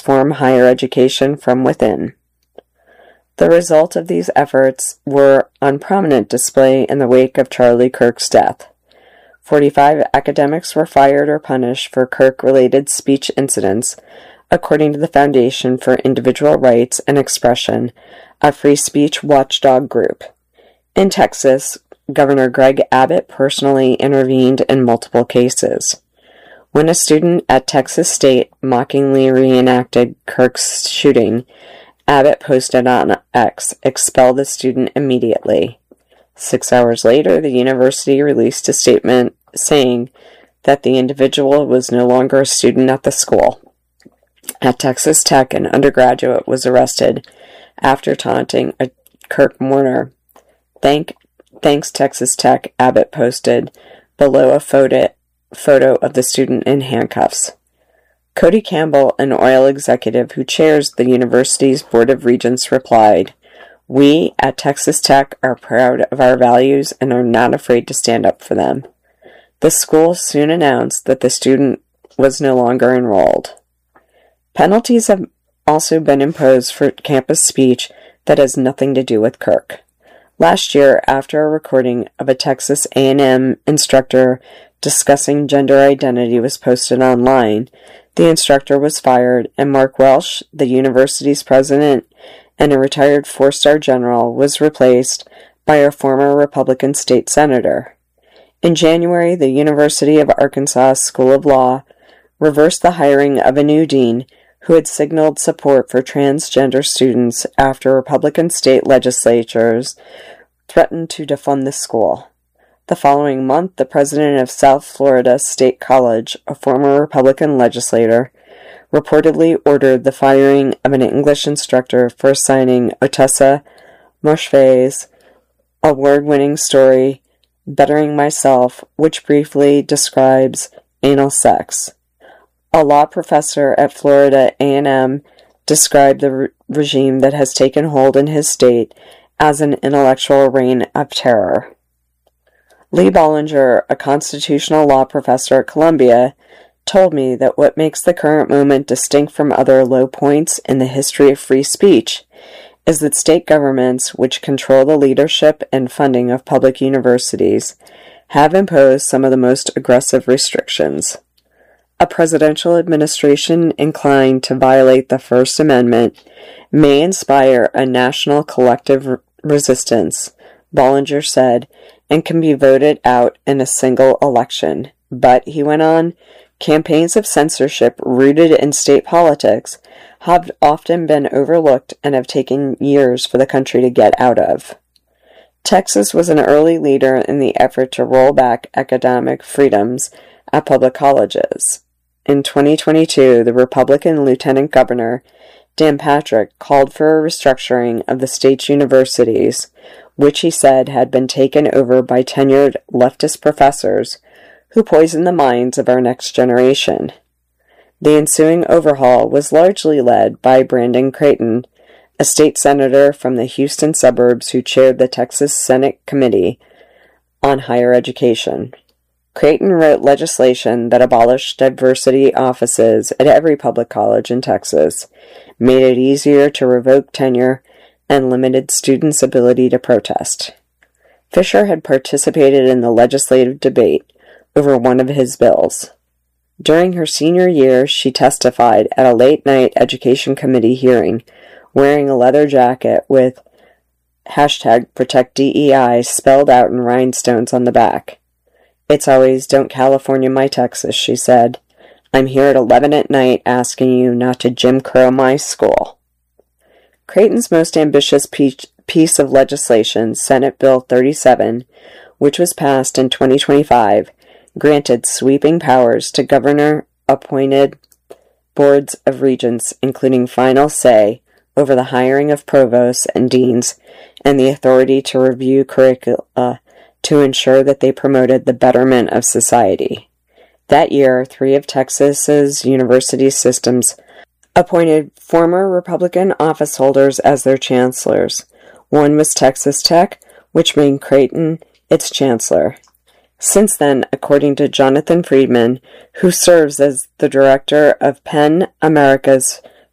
transform higher education from within. The result of these efforts were on prominent display in the wake of Charlie Kirk's death. 45 academics were fired or punished for Kirk-related speech incidents, according to the Foundation for Individual Rights and Expression, a free speech watchdog group. In Texas, Governor Greg Abbott personally intervened in multiple cases. When a student at Texas State mockingly reenacted Kirk's shooting, Abbott posted on X, "Expel the student immediately." 6 hours later, the university released a statement saying that the individual was no longer a student at the school. At Texas Tech, an undergraduate was arrested after taunting a Kirk mourner. Thanks Texas Tech, Abbott posted below a photo of the student in handcuffs. Cody Campbell, an oil executive who chairs the university's Board of Regents, replied, "We at Texas Tech are proud of our values and are not afraid to stand up for them." The school soon announced that the student was no longer enrolled. Penalties have also been imposed for campus speech that has nothing to do with Kirk. Last year, after a recording of a Texas A&M instructor discussing gender identity was posted online, the instructor was fired, and Mark Welsh, the university's president and a retired four-star general, was replaced by a former Republican state senator. In January, the University of Arkansas School of Law reversed the hiring of a new dean who had signaled support for transgender students after Republican state legislatures threatened to defund the school. The following month, the president of South Florida State College, a former Republican legislator, reportedly ordered the firing of an English instructor for signing Ottessa Moshfegh's award-winning story, Bettering Myself, which briefly describes anal sex. A law professor at Florida A&M described the regime that has taken hold in his state as an intellectual reign of terror. Lee Bollinger, a constitutional law professor at Columbia, told me that what makes the current moment distinct from other low points in the history of free speech is that state governments, which control the leadership and funding of public universities, have imposed some of the most aggressive restrictions. A presidential administration inclined to violate the First Amendment may inspire a national collective resistance, Bollinger said, and can be voted out in a single election. But, he went on, campaigns of censorship rooted in state politics have often been overlooked and have taken years for the country to get out of. Texas was an early leader in the effort to roll back academic freedoms at public colleges. In 2022, the Republican Lieutenant Governor, Dan Patrick, called for a restructuring of the state's universities, which he said had been taken over by tenured leftist professors who poisoned the minds of our next generation. The ensuing overhaul was largely led by Brandon Creighton, a state senator from the Houston suburbs who chaired the Texas Senate Committee on Higher Education. Creighton wrote legislation that abolished diversity offices at every public college in Texas, made it easier to revoke tenure, and limited students' ability to protest. Fisher had participated in the legislative debate over one of his bills. During her senior year, she testified at a late-night education committee hearing, wearing a leather jacket with #ProtectDEI spelled out in rhinestones on the back. "It's always, 'Don't California my Texas,'" she said. "I'm here at 11 at night asking you not to Jim Crow my school." Creighton's most ambitious piece of legislation, Senate Bill 37, which was passed in 2025, granted sweeping powers to governor-appointed boards of regents, including final say over the hiring of provosts and deans, and the authority to review curricula to ensure that they promoted the betterment of society. That year, 3 of Texas's university systems appointed former Republican office holders as their chancellors. One was Texas Tech, which made Creighton its chancellor. Since then, according to Jonathan Friedman, who serves as the director of PEN America's